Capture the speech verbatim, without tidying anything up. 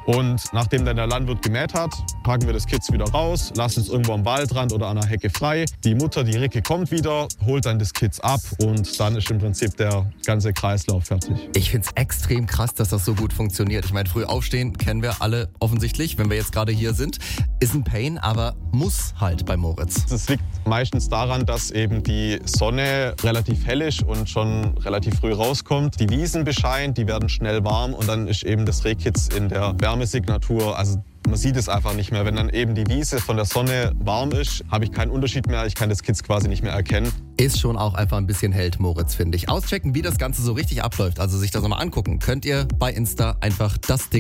Und nachdem dann der Landwirt gemäht hat, packen wir das Kitz wieder raus, lassen es irgendwo am Waldrand oder an der Hecke frei. Die Mutter, die Ricke, kommt wieder, holt dann das Kitz ab und dann ist im Prinzip der ganze Kreislauf fertig. Ich finde es extrem krass, dass das so gut funktioniert. Ich meine, früh aufstehen kennen wir alle offensichtlich, wenn wir jetzt gerade hier sind. Ist ein Pain, aber muss halt bei Moritz. Das liegt meistens daran, dass eben die Sonne relativ hell ist und schon relativ früh rauskommt. Die Wiesen bescheint, die werden schnell warm und dann ist eben das Rehkitz in der Wärmesignatur, also man sieht es einfach nicht mehr. Wenn dann eben die Wiese von der Sonne warm ist, habe ich keinen Unterschied mehr. Ich kann das Kitz quasi nicht mehr erkennen. Ist schon auch einfach ein bisschen Held, Moritz, finde ich. Auschecken, wie das Ganze so richtig abläuft, also sich das nochmal angucken, könnt ihr bei Insta einfach das Ding